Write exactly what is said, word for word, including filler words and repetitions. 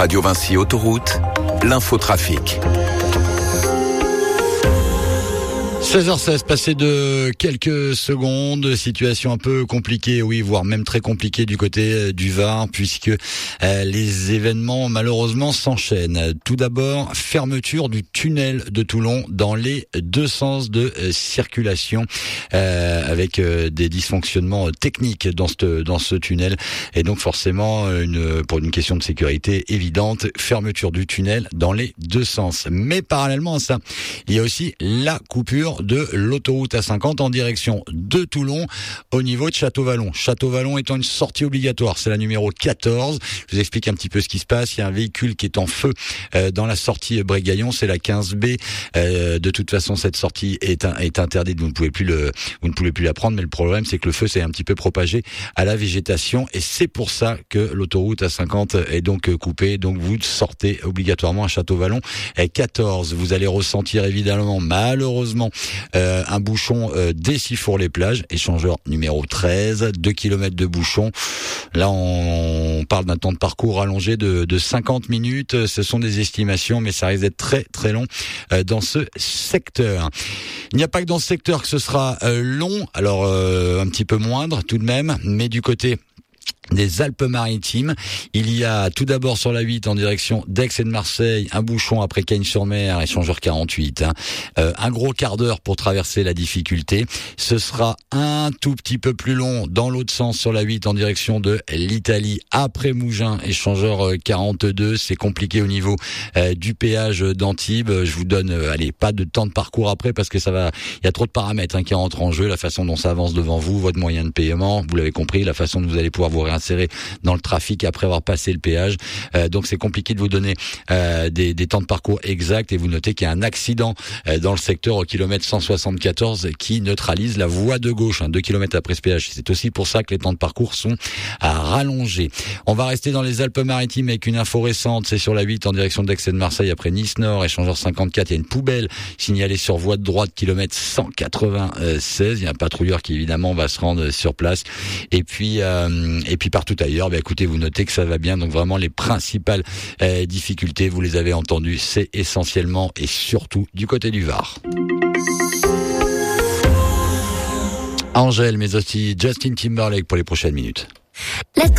Radio Vinci Autoroute, l'infotrafic. seize heures seize, passé de quelques secondes, situation un peu compliquée, oui, voire même très compliquée du côté du Var, puisque euh, les événements malheureusement s'enchaînent. Tout d'abord, fermeture du tunnel de Toulon dans les deux sens de euh, circulation, euh, avec euh, des dysfonctionnements techniques dans ce dans ce tunnel, et donc forcément une pour une question de sécurité évidente, fermeture du tunnel dans les deux sens. Mais parallèlement à ça, il y a aussi la coupure de l'autoroute A cinquante en direction de Toulon au niveau de Château-Vallon. Château-Vallon étant une sortie obligatoire, c'est la numéro quatorze. Je vous explique un petit peu ce qui se passe. Il y a un véhicule qui est en feu euh, dans la sortie Brégaillon, c'est la quinze B. Euh, de toute façon, cette sortie est, un, est interdite. Vous ne pouvez plus le, vous ne pouvez plus la prendre. Mais le problème, c'est que le feu s'est un petit peu propagé à la végétation, et c'est pour ça que l'autoroute A cinquante est donc coupée. Donc vous sortez obligatoirement à Château-Vallon quatorze. Vous allez ressentir évidemment, malheureusement, Euh, un bouchon euh, dès Sifour-les-Plages, échangeur numéro treize, deux kilomètres de bouchon. Là, on, on parle d'un temps de parcours allongé de, de cinquante minutes. Ce sont des estimations, mais ça risque d'être très très long euh, dans ce secteur. Il n'y a pas que dans ce secteur que ce sera euh, long, alors euh, un petit peu moindre tout de même, mais du côté des Alpes-Maritimes, il y a tout d'abord sur la huit en direction d'Aix et de Marseille un bouchon après Cagnes-sur-Mer, échangeur quarante-huit, hein. euh, un gros quart d'heure pour traverser la difficulté. Ce sera un tout petit peu plus long dans l'autre sens sur la huit en direction de l'Italie après Mougins, échangeur quarante-deux. C'est compliqué au niveau euh, du péage d'Antibes. Je vous donne euh, allez pas de temps de parcours après parce que ça va, il y a trop de paramètres hein, qui rentrent en jeu, la façon dont ça avance devant vous, votre moyen de paiement, vous l'avez compris, la façon dont vous allez pouvoir vous réinsérer dans le trafic après avoir passé le péage. Euh, donc c'est compliqué de vous donner euh, des, des temps de parcours exacts, et vous notez qu'il y a un accident euh, dans le secteur au kilomètre cent soixante-quatorze qui neutralise la voie de gauche, hein, deux kilomètres après ce péage. C'est aussi pour ça que les temps de parcours sont à rallonger. On va rester dans les Alpes-Maritimes avec une info récente, c'est sur la huit en direction d'Aix et de Marseille après Nice-Nord, échangeur cinquante-quatre, il y a une poubelle signalée sur voie de droite, kilomètre cent quatre-vingt-seize. Il y a un patrouilleur qui évidemment va se rendre sur place. Et puis euh, et puis partout ailleurs, bah écoutez, vous notez que ça va bien. Donc vraiment les principales euh, difficultés, vous les avez entendues, c'est essentiellement et surtout du côté du Var. Angèle, mais aussi Justin Timberlake pour les prochaines minutes.